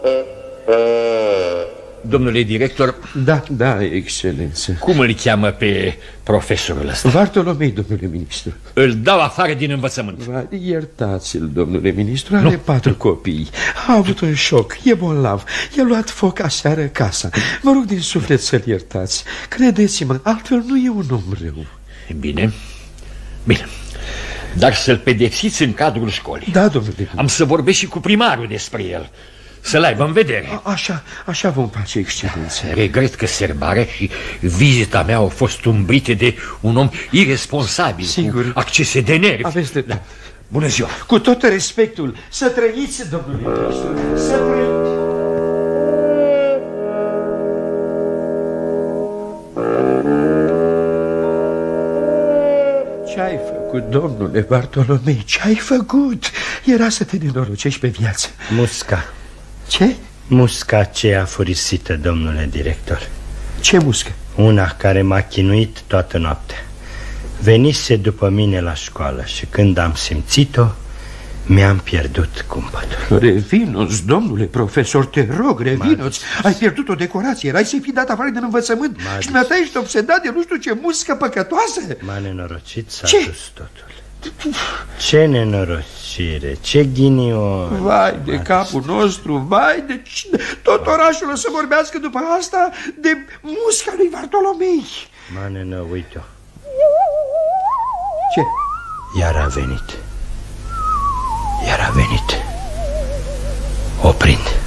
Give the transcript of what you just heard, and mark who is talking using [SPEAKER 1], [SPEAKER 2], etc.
[SPEAKER 1] Domnule director.
[SPEAKER 2] Da, excelență.
[SPEAKER 1] Cum îl cheamă pe profesorul ăsta?
[SPEAKER 2] Vartolomei, domnule ministru.
[SPEAKER 1] Îl dau afară din învățământ.
[SPEAKER 2] Iertați-l, domnule ministru. Are 4 copii. A avut un șoc, e bolnav. I-a luat foc aseară casa. Vă rog din suflet să-l iertați. Credeți-mă, altfel nu e un om rău.
[SPEAKER 1] Bine. Dar să-l pedepsiți în cadrul școlii.
[SPEAKER 2] Da, domnule ministru.
[SPEAKER 1] Am să vorbesc și cu primarul despre el, să-l aibă în vedere.
[SPEAKER 2] Așa vom face, excelență.
[SPEAKER 1] Regret că serbarea și vizita mea au fost umbrite de un om irresponsabil.
[SPEAKER 2] Sigur.
[SPEAKER 1] Cu accese de nervi.
[SPEAKER 2] Aveți dreptate.
[SPEAKER 1] Bună ziua.
[SPEAKER 2] Cu tot respectul, să trăiți, domnule ministru. Să trăiți. Ce-ai făcut, domnule Bartolomei? Ce-ai făcut? Era să te nenorocești pe viață.
[SPEAKER 3] Musca.
[SPEAKER 2] Ce?
[SPEAKER 3] Musca aceea furisită, domnule director.
[SPEAKER 2] Ce muscă?
[SPEAKER 3] Una care m-a chinuit toată noaptea. Venise după mine la școală și când am simțit-o, mi-am pierdut cumpătul.
[SPEAKER 2] Revino-ți, domnule profesor, te rog, revino-ți. Ai pierdut o decorație, erai să-i fi dat afară din învățământ. Și dumneata ești obsedat de nu știu ce muscă păcătoasă.
[SPEAKER 3] M-a nenorocit, s-a dus totul. Ce nenorocire, ce ghinion.
[SPEAKER 2] Vai de capul nostru, vai de... Tot orașul o să vorbească după asta de musca lui Bartolomei.
[SPEAKER 3] Manenă, uite-o.
[SPEAKER 2] Ce?
[SPEAKER 3] Iar a venit. O prind.